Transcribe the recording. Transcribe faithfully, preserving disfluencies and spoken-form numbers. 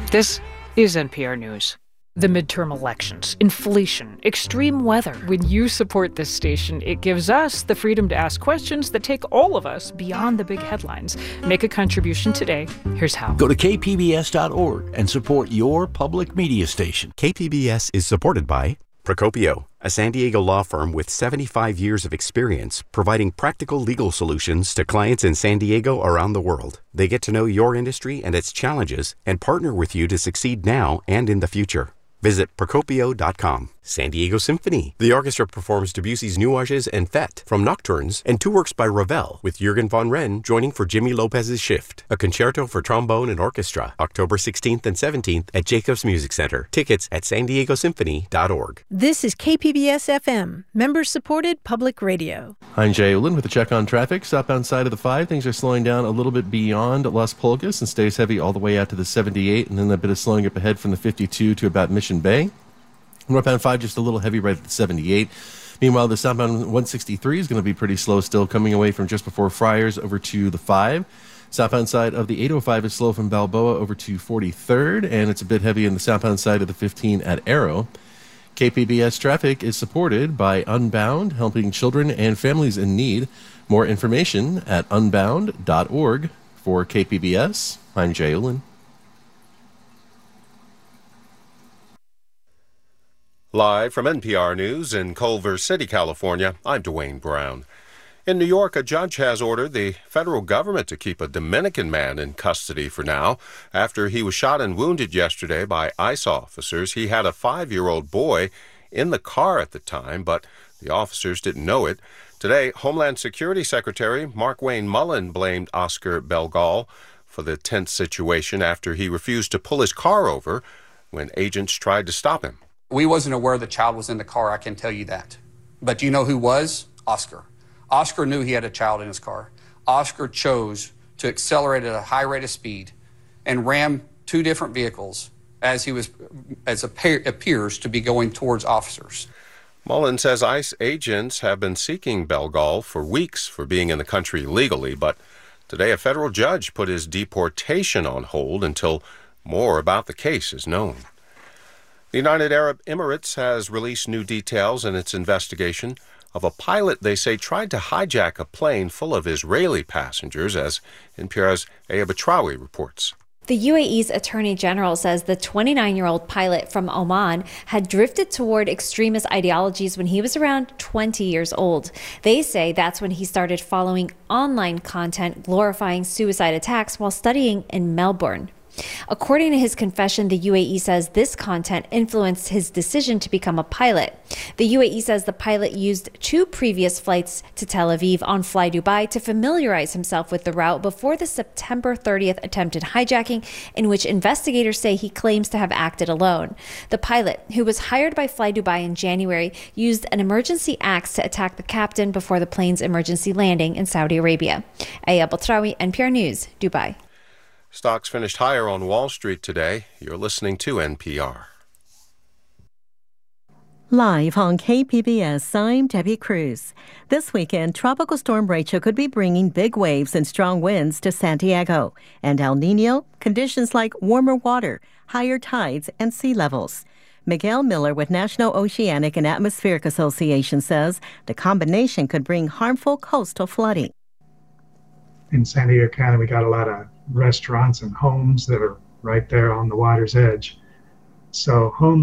This is N P R News. The midterm elections, inflation, extreme weather. When you support this station, it gives us the freedom to ask questions that take all of us beyond the big headlines. Make a contribution today. Here's how. Go to k p b s dot org and support your public media station. K P B S is supported by Procopio, a San Diego law firm with seventy-five years of experience providing practical legal solutions to clients in San Diego around the world. They get to know your industry and its challenges and partner with you to succeed now and in the future. Visit Procopio dot com. San Diego Symphony. The orchestra performs Debussy's Nuages and Fête from Nocturnes and two works by Ravel, with Jürgen von Wren joining for Jimmy Lopez's Shift, a concerto for trombone and orchestra, October sixteenth and seventeenth at Jacobs Music Center. Tickets at san diego symphony dot org. This is K P B S F M, member-supported public radio. I'm Jay Olin with a check on traffic. Southbound side of the five, things are slowing down a little bit beyond Las Pulgas and stays heavy all the way out to the seventy-eight, and then a bit of slowing up ahead from the fifty-two to about Mission Bay. Northbound five just a little heavy right at the seventy-eight. Meanwhile, the southbound one sixty-three is going to be pretty slow still, coming away from just before Friars over to the five. Southbound side of the eight oh five is slow from Balboa over to forty-third, and it's a bit heavy in the southbound side of the fifteen at Arrow. K P B S traffic is supported by Unbound, helping children and families in need. More information at unbound dot org. For K P B S, I'm Jay Olin. Live from N P R News in Culver City, California, I'm Dwayne Brown. In New York, a judge has ordered the federal government to keep a Dominican man in custody for now after he was shot and wounded yesterday by ICE officers. He had a five-year-old boy in the car at the time, but the officers didn't know it. Today, Homeland Security Secretary Markwayne Mullin blamed Oscar Belgal for the tense situation after he refused to pull his car over when agents tried to stop him. We wasn't aware the child was in the car, I can tell you that. But you know who was? Oscar. Oscar knew he had a child in his car. Oscar chose to accelerate at a high rate of speed and ram two different vehicles as he was, as appear, appears to be going towards officers. Mullen says ICE agents have been seeking Belgal for weeks for being in the country illegally, but today a federal judge put his deportation on hold until more about the case is known. The United Arab Emirates has released new details in its investigation of a pilot they say tried to hijack a plane full of Israeli passengers, as N P R's Aya Batrawi reports. The U A E's Attorney General says the twenty-nine-year-old pilot from Oman had drifted toward extremist ideologies when he was around twenty years old. They say that's when he started following online content glorifying suicide attacks while studying in Melbourne. According to his confession, the U A E says this content influenced his decision to become a pilot. The U A E says the pilot used two previous flights to Tel Aviv on Fly Dubai to familiarize himself with the route before the September thirtieth attempted hijacking, in which investigators say he claims to have acted alone. The pilot, who was hired by Fly Dubai in January, used an emergency axe to attack the captain before the plane's emergency landing in Saudi Arabia. Aya Batrawi, N P R News, Dubai. Stocks finished higher on Wall Street today. You're listening to N P R. Live on K P B S, I'm Debbie Cruz. This weekend, Tropical Storm Rachel could be bringing big waves and strong winds to San Diego. And El Nino, conditions like warmer water, higher tides, and sea levels. Miguel Miller with National Oceanic and Atmospheric Association says the combination could bring harmful coastal flooding. In San Diego County, we got a lot of restaurants and homes that are right there on the water's edge. So homes